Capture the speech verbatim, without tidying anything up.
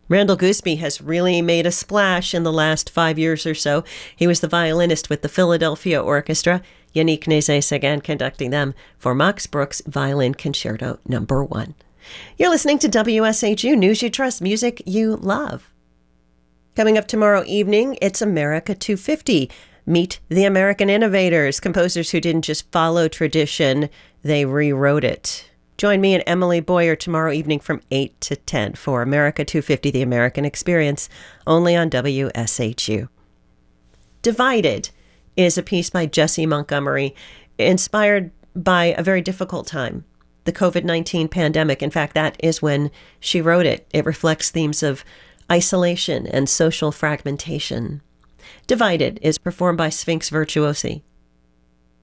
Randall Gooseby has really made a splash in the last five years or so. He was the violinist with the Philadelphia Orchestra, Yannick Nézet-Séguin conducting them for Max Bruch's Violin Concerto Number One. You're listening to W S H U News You Trust, music you love. Coming up tomorrow evening, it's America two fifty. Meet the American innovators, composers who didn't just follow tradition, they rewrote it. Join me and Emily Boyer tomorrow evening from eight to ten for America two fifty, The American Experience, only on W S H U. Divided is a piece by Jessie Montgomery, inspired by a very difficult time, the covid nineteen pandemic. In fact, that is when she wrote it. It reflects themes of isolation and social fragmentation. Divided is performed by Sphinx Virtuosi.